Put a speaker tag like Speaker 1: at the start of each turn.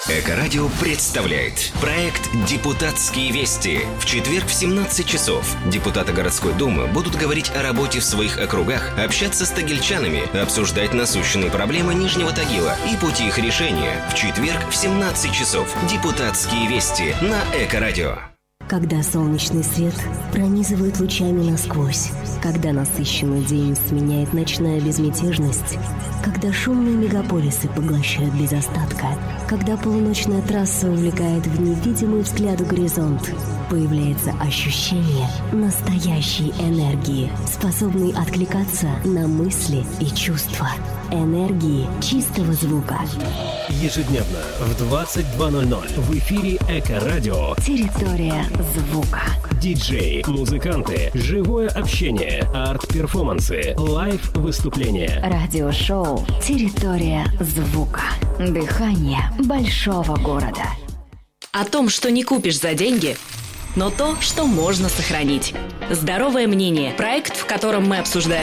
Speaker 1: Эко-радио представляет проект «Депутатские вести». В четверг в 17 часов депутаты городской думы будут говорить о работе в своих округах, общаться с тагильчанами, обсуждать насущные проблемы Нижнего Тагила и пути их решения. В четверг в 17 часов «Депутатские вести» на Эко-радио.
Speaker 2: Когда солнечный свет пронизывает лучами насквозь, когда насыщенный день сменяет ночная безмятежность, когда шумные мегаполисы поглощают без остатка, когда полуночная трасса увлекает в невидимый взгляду горизонт, появляется ощущение настоящей энергии, способной откликаться на мысли и чувства. Энергии чистого звука.
Speaker 3: Ежедневно в 22:00 в эфире Эко-радио
Speaker 2: Территория звука.
Speaker 3: Диджеи, музыканты, живое общение, арт-перформансы, лайв-выступления.
Speaker 2: Радиошоу «Территория звука». Дыхание большого города.
Speaker 4: О том, что не купишь за деньги, но то, что можно сохранить. «Здоровое мнение» – проект, в котором мы обсуждаем